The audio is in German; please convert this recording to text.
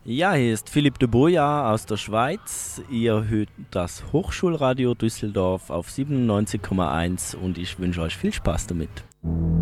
Ja, hier ist Philipp de Boja aus der Schweiz. Ihr hört das Hochschulradio Düsseldorf auf 97,1 und ich wünsche euch viel Spaß damit.